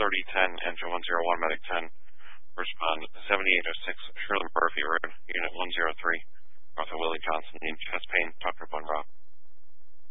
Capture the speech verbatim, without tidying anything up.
thirty ten, engine one zero one, medic ten. Respond seventy-eight oh six, Shirley Murphy Road, unit one zero three, north of Willie Johnson, in chest pain, Doctor One Rock.